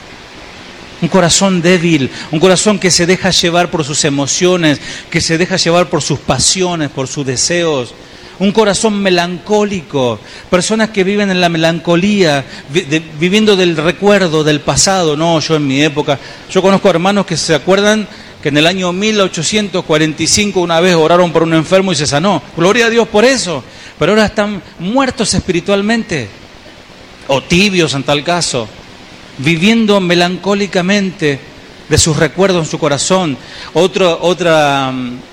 Speaker 1: Un corazón débil, un corazón que se deja llevar por sus emociones, que se deja llevar por sus pasiones, por sus deseos. Un corazón melancólico, personas que viven en la melancolía, viviendo del recuerdo del pasado. No, yo en mi época, yo conozco hermanos que se acuerdan que en el año 1845 una vez oraron por un enfermo y se sanó. Gloria a Dios por eso. Pero ahora están muertos espiritualmente, o tibios en tal caso, viviendo melancólicamente de sus recuerdos en su corazón. Otra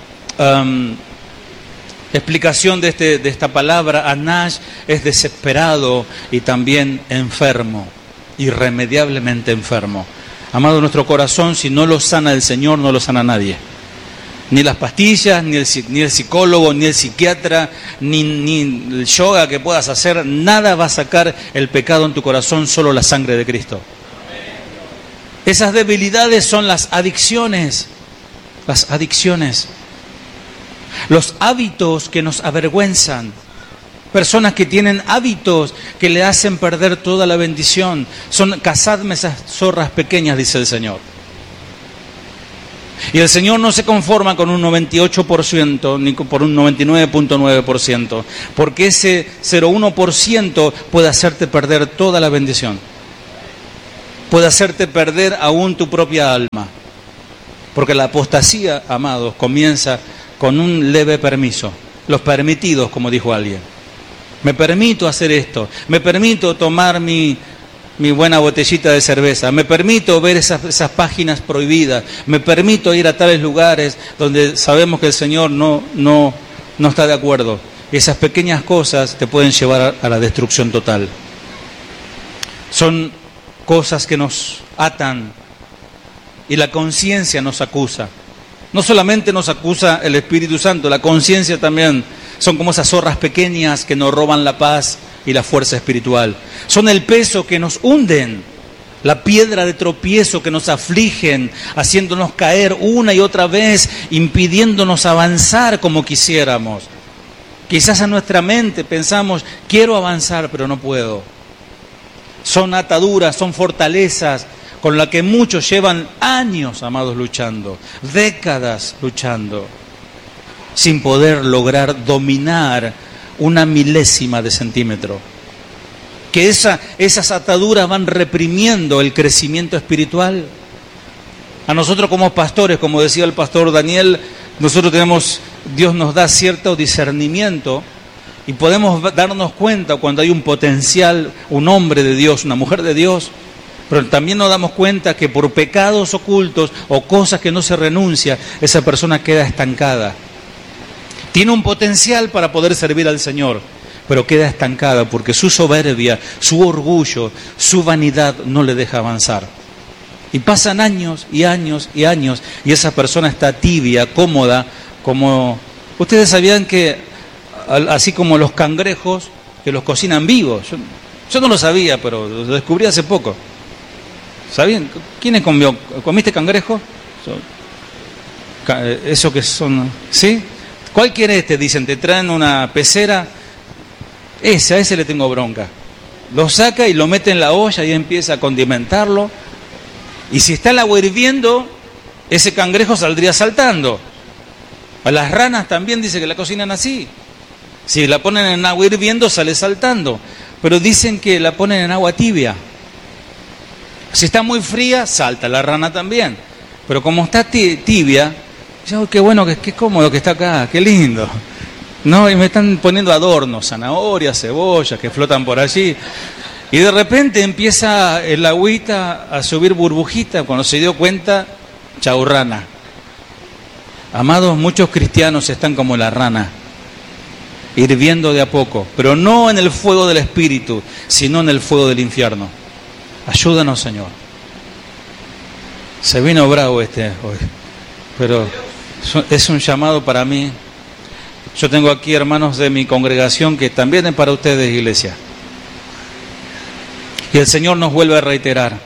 Speaker 1: explicación de esta palabra, anash, es desesperado y también enfermo, irremediablemente enfermo. Amado, nuestro corazón, si no lo sana el Señor, no lo sana nadie. Ni las pastillas, ni el psicólogo, ni el psiquiatra, ni el yoga que puedas hacer, nada va a sacar el pecado en tu corazón, solo la sangre de Cristo. Esas debilidades son las adicciones. Las adicciones. Los hábitos que nos avergüenzan. Personas que tienen hábitos que le hacen perder toda la bendición. Cazadme esas zorras pequeñas, dice el Señor. Y el Señor no se conforma con un 98% ni por un 99.9%, porque ese 0,1% puede hacerte perder toda la bendición. Puede hacerte perder aún tu propia alma. Porque la apostasía, amados, comienza con un leve permiso. Los permitidos, como dijo alguien. Me permito hacer esto, me permito tomar mi mi buena botellita de cerveza, me permito ver esas páginas prohibidas, me permito ir a tales lugares donde sabemos que el Señor no está de acuerdo. Y esas pequeñas cosas te pueden llevar a la destrucción total. Son cosas que nos atan y la conciencia nos acusa. No solamente nos acusa el Espíritu Santo, la conciencia también. Son como esas zorras pequeñas que nos roban la paz y la fuerza espiritual. Son el peso que nos hunden, la piedra de tropiezo que nos afligen, haciéndonos caer una y otra vez, impidiéndonos avanzar como quisiéramos. Quizás en nuestra mente pensamos, quiero avanzar, pero no puedo. Son ataduras, son fortalezas con las que muchos llevan años, amados, luchando, décadas luchando, sin poder lograr dominar una milésima de centímetro. Que esas ataduras van reprimiendo el crecimiento espiritual. A nosotros como pastores, como decía el pastor Daniel, Dios nos da cierto discernimiento y podemos darnos cuenta cuando hay un potencial, un hombre de Dios, una mujer de Dios, pero también nos damos cuenta que por pecados ocultos o cosas que no se renuncia, esa persona queda estancada. Tiene un potencial para poder servir al Señor, pero queda estancada porque su soberbia, su orgullo, su vanidad no le deja avanzar. Y pasan años y años y años y esa persona está tibia, cómoda, como... Ustedes sabían que, así como los cangrejos, que los cocinan vivos. Yo no lo sabía, pero lo descubrí hace poco. ¿Sabían? ¿Quiénes comiste cangrejo? Eso que son... ¿Sí? ¿Cuál quiere este? Dicen, te traen una pecera. A ese le tengo bronca. Lo saca y lo mete en la olla y empieza a condimentarlo. Y si está el agua hirviendo, ese cangrejo saldría saltando. A las ranas también dice que la cocinan así. Si la ponen en agua hirviendo, sale saltando. Pero dicen que la ponen en agua tibia. Si está muy fría, salta la rana también. Pero como está tibia, yo, qué bueno, qué cómodo que está acá, qué lindo. No, y me están poniendo adornos, zanahorias, cebollas que flotan por allí. Y de repente empieza el agüita a subir burbujita. Cuando se dio cuenta, chau rana. Amados, muchos cristianos están como la rana, hirviendo de a poco, pero no en el fuego del Espíritu, sino en el fuego del infierno. Ayúdanos, Señor. Se vino bravo hoy, pero es un llamado para mí. Yo tengo aquí hermanos de mi congregación que también es para ustedes, iglesia. Y el Señor nos vuelve a reiterar,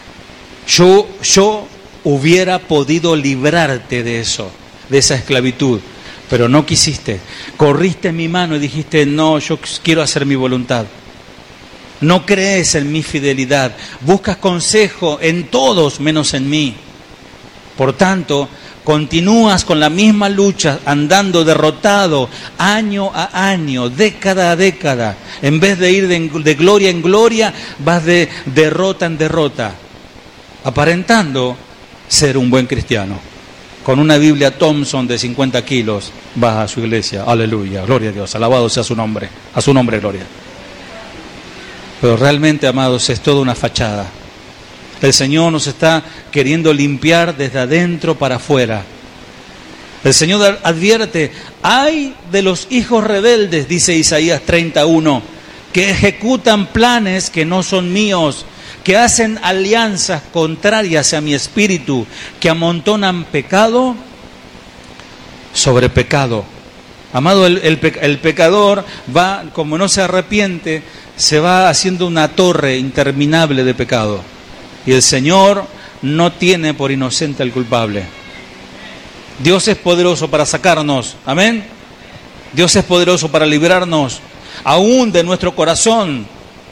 Speaker 1: yo hubiera podido librarte de eso, de esa esclavitud, pero no quisiste. Corriste en mi mano y dijiste, no, yo quiero hacer mi voluntad. No crees en mi fidelidad, buscas consejo en todos menos en mí. Por tanto, continúas con la misma lucha, andando derrotado año a año, década a década. En vez de ir de gloria en gloria, vas de derrota en derrota, aparentando ser un buen cristiano. Con una Biblia Thompson de 50 kilos vas a su iglesia. Aleluya, gloria a Dios, alabado sea su nombre, a su nombre gloria. Pero realmente, amados, es toda una fachada. El Señor nos está queriendo limpiar desde adentro para afuera. El Señor advierte, ay de los hijos rebeldes, dice Isaías 31, que ejecutan planes que no son míos, que hacen alianzas contrarias a mi espíritu, que amontonan pecado sobre pecado. Amado, el pecador va, como no se arrepiente, se va haciendo una torre interminable de pecado. Y el Señor no tiene por inocente al culpable. Dios es poderoso para sacarnos, amén. Dios es poderoso para librarnos aún de nuestro corazón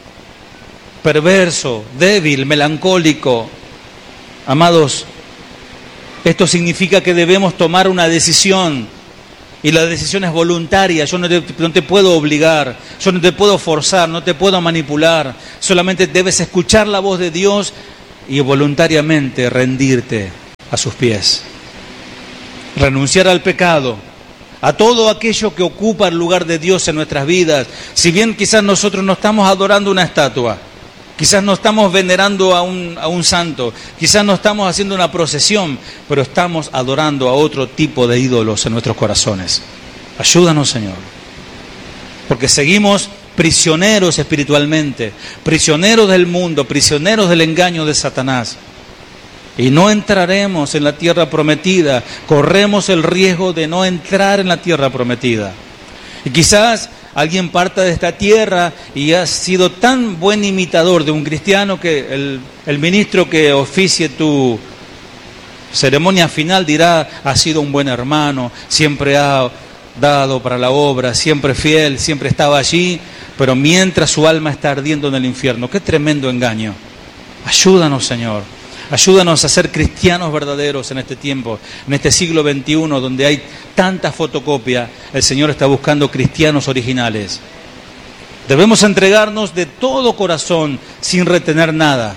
Speaker 1: perverso, débil, melancólico. Amados, esto significa que debemos tomar una decisión. Y la decisión es voluntaria. Yo no te puedo obligar, yo no te puedo forzar, no te puedo manipular. Solamente debes escuchar la voz de Dios y voluntariamente rendirte a sus pies. Renunciar al pecado, a todo aquello que ocupa el lugar de Dios en nuestras vidas. Si bien quizás nosotros no estamos adorando una estatua, Quizás no estamos venerando a un santo, quizás no estamos haciendo una procesión, pero estamos adorando a otro tipo de ídolos en nuestros corazones. Ayúdanos, Señor, porque seguimos prisioneros espiritualmente, prisioneros del mundo, prisioneros del engaño de Satanás. Y no entraremos en la tierra prometida, corremos el riesgo de no entrar en la tierra prometida. Y quizás alguien parta de esta tierra y ha sido tan buen imitador de un cristiano que el ministro que oficie tu ceremonia final dirá: ha sido un buen hermano, siempre ha dado para la obra, siempre fiel, siempre estaba allí, pero mientras su alma está ardiendo en el infierno. ¡Qué tremendo engaño! Ayúdanos, Señor. Ayúdanos a ser cristianos verdaderos en este tiempo, en este siglo XXI, donde hay tanta fotocopia. El Señor está buscando cristianos originales. Debemos entregarnos de todo corazón, sin retener nada.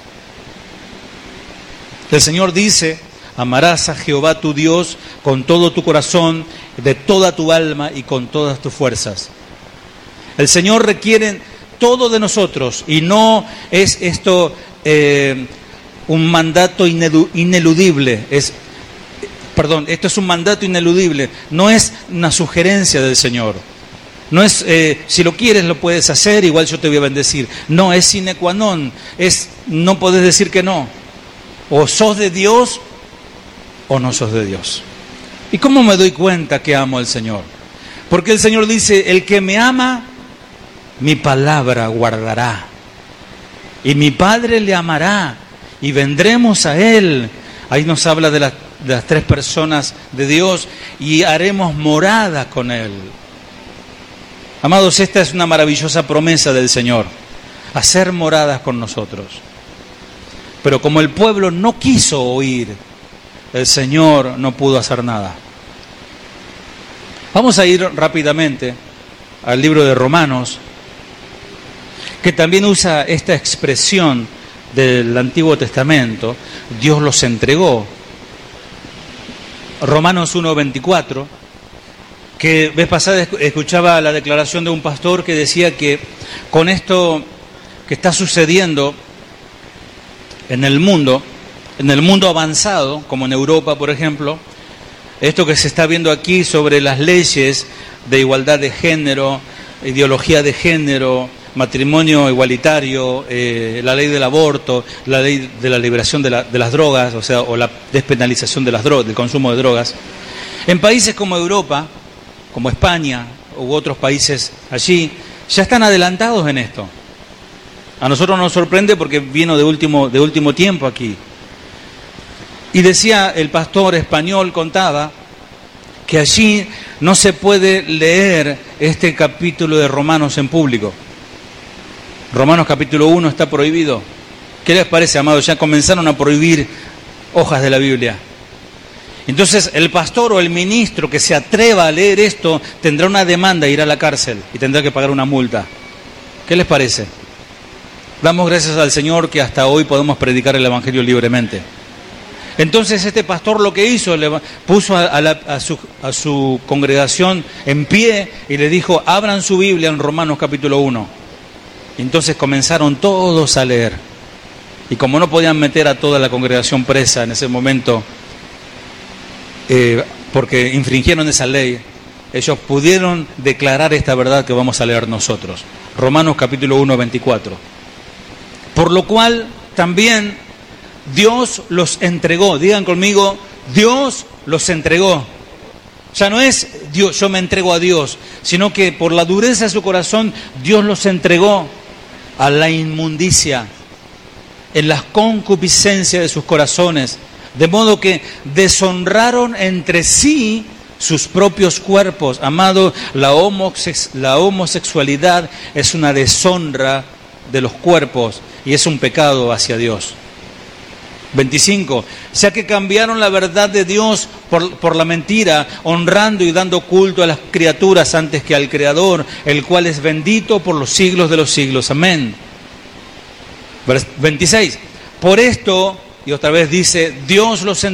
Speaker 1: El Señor dice: amarás a Jehová tu Dios con todo tu corazón, de toda tu alma y con todas tus fuerzas. El Señor requiere todo de nosotros, y no es esto un mandato ineludible. Esto es un mandato ineludible, no es una sugerencia del Señor. No es, si lo quieres lo puedes hacer, igual yo te voy a bendecir. No, es sine qua non, no podés decir que no. O sos de Dios o no sos de Dios. ¿Y cómo me doy cuenta que amo al Señor? Porque el Señor dice: el que me ama, mi palabra guardará, y mi Padre le amará, y vendremos a Él. Ahí nos habla de las tres personas de Dios, y haremos morada con Él. Amados, esta es una maravillosa promesa del Señor, hacer moradas con nosotros. Pero como el pueblo no quiso oír, el Señor no pudo hacer nada. Vamos a ir rápidamente al libro de Romanos, que también usa esta expresión del Antiguo Testamento: Dios los entregó. Romanos 1:24, que vez pasada escuchaba la declaración de un pastor que decía que con esto que está sucediendo en el mundo avanzado, como en Europa, por ejemplo, esto que se está viendo aquí sobre las leyes de igualdad de género, ideología de género, matrimonio igualitario, la ley del aborto, la ley de la liberación de las drogas, o la despenalización de las drogas, del consumo de drogas. En países como Europa, como España u otros países allí, ya están adelantados en esto. A nosotros nos sorprende porque vino de último tiempo aquí. Y decía el pastor español, contaba que allí no se puede leer este capítulo de Romanos en público. Romanos capítulo 1 está prohibido. ¿Qué les parece, amados? Ya comenzaron a prohibir hojas de la Biblia. Entonces el pastor o el ministro que se atreva a leer esto tendrá una demanda, irá a la cárcel y tendrá que pagar una multa. ¿Qué les parece? Damos gracias al Señor que hasta hoy podemos predicar el Evangelio libremente. Entonces este pastor lo que hizo, puso a su congregación en pie y le dijo: abran su Biblia en Romanos capítulo 1. Y entonces comenzaron todos a leer. Y como no podían meter a toda la congregación presa en ese momento, porque infringieron esa ley, ellos pudieron declarar esta verdad que vamos a leer nosotros. Romanos capítulo 1, 24. Por lo cual también Dios los entregó. Digan conmigo: Dios los entregó. Ya no es Dios, yo me entrego a Dios, sino que por la dureza de su corazón, Dios los entregó a la inmundicia, en las concupiscencias de sus corazones, de modo que deshonraron entre sí sus propios cuerpos. Amado, la homosexualidad es una deshonra de los cuerpos y es un pecado hacia Dios. 25. Ya que cambiaron la verdad de Dios por la mentira, honrando y dando culto a las criaturas antes que al Creador, el cual es bendito por los siglos de los siglos. Amén. 26. Por esto, y otra vez dice, Dios los